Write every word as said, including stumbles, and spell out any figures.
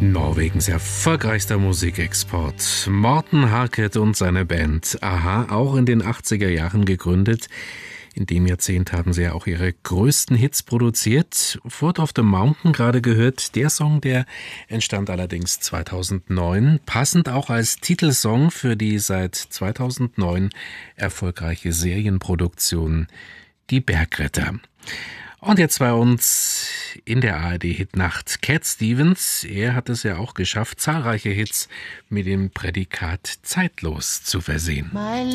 Norwegens erfolgreichster Musikexport. Morten Harket und seine Band a-ha, auch in den achtziger Jahren gegründet. In dem Jahrzehnt haben sie ja auch ihre größten Hits produziert. Foot of the Mountain gerade gehört. Der Song, der entstand allerdings zweitausendneun, passend auch als Titelsong für die seit zweitausendneun erfolgreiche Serienproduktion Die Bergretter. Und jetzt bei uns in der A R D-Hitnacht Cat Stevens. Er hat es ja auch geschafft, zahlreiche Hits mit dem Prädikat zeitlos zu versehen.